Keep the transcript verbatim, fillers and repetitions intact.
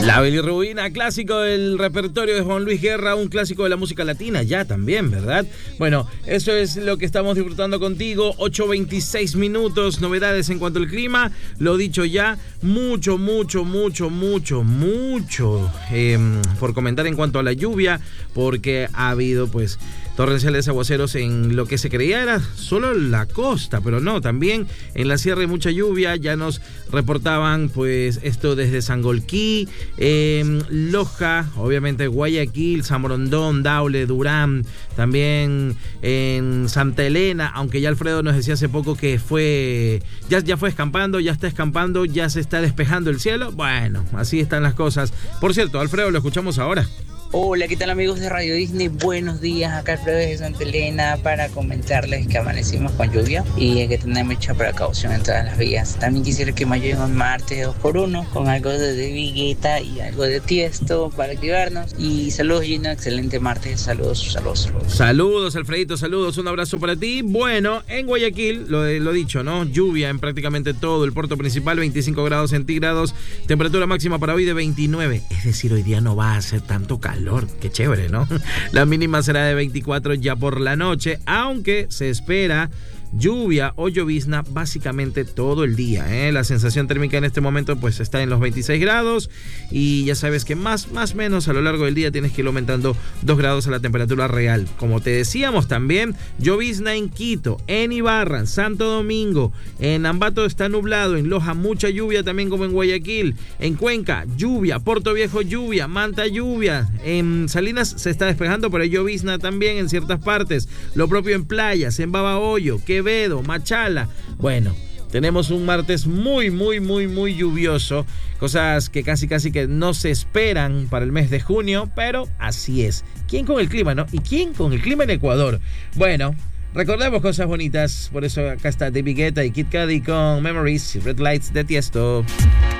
La bilirrubina, clásico del repertorio de Juan Luis Guerra, un clásico de la música latina ya también, ¿verdad? Bueno, eso es lo que estamos disfrutando contigo, ocho veintiséis minutos, novedades en cuanto al clima, lo dicho ya, mucho, mucho, mucho, mucho, mucho eh, por comentar en cuanto a la lluvia, porque ha habido pues torrenciales aguaceros en lo que se creía era solo la costa, pero no, también en la sierra hay mucha lluvia, ya nos reportaban pues esto desde Sangolquí, eh, Loja, obviamente Guayaquil, San Borondón, Daule, Durán, también en Santa Elena, aunque ya Alfredo nos decía hace poco que fue, ya, ya fue escampando, ya está escampando, ya se está despejando el cielo, bueno, así están las cosas. Por cierto, Alfredo, lo escuchamos ahora. Hola, ¿qué tal amigos de Radio Disney? Buenos días, acá Alfredo de Santa Elena para comentarles que amanecimos con lluvia y hay que tener mucha precaución en todas las vías. También quisiera que me ayuden un martes dos por uno con algo de David Guetta y algo de Tiesto para activarnos. Y saludos Gina, excelente martes, saludos, saludos, saludos. Saludos Alfredito, saludos, un abrazo para ti. Bueno, en Guayaquil, lo, lo dicho, ¿no? Lluvia en prácticamente todo el puerto principal, veinticinco grados centígrados, temperatura máxima para hoy de veintinueve, es decir, hoy día no va a hacer tanto calor. Qué chévere, ¿no? La mínima será de veinticuatro ya por la noche, aunque se espera lluvia o llovizna básicamente todo el día, ¿eh? La sensación térmica en este momento pues está en los veintiséis grados y ya sabes que más más menos a lo largo del día tienes que ir aumentando dos grados a la temperatura real. Como te decíamos también, llovizna en Quito, en Ibarra, en Santo Domingo, en Ambato está nublado, en Loja mucha lluvia también como en Guayaquil, en Cuenca lluvia, Puerto Viejo lluvia, Manta lluvia, en Salinas se está despejando pero hay llovizna también en ciertas partes, lo propio en playas, en Babahoyo, que Quevedo, Machala. Bueno, tenemos un martes muy, muy, muy, muy lluvioso. Cosas que casi, casi que no se esperan para el mes de junio, pero así es. ¿Quién con el clima, no? ¿Y quién con el clima en Ecuador? Bueno, recordemos cosas bonitas. Por eso acá está David Guetta y Kid Cudi con Memories y Red Lights de Tiesto.